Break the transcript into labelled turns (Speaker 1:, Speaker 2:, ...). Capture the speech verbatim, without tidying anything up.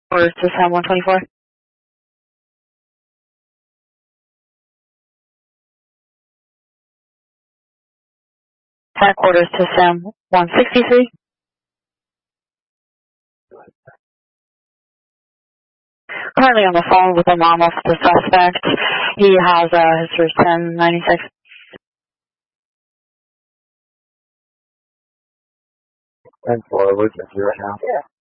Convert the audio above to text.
Speaker 1: Quarters to Sam one twenty-four. Five quarters to Sam one sixty-three. Currently on the phone with the mom of the suspect. He has a uh, history ten ninety-six.
Speaker 2: ten four, we're with you right now.
Speaker 1: Yeah.